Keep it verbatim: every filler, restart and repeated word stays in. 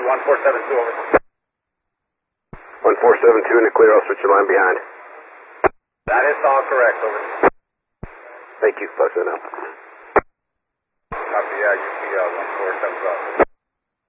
one four seven two, over. one four seven two in the clear, I'll switch your line behind. That is all correct, over. Thank you, close enough. Copy, yeah, U P uh, one four seven two.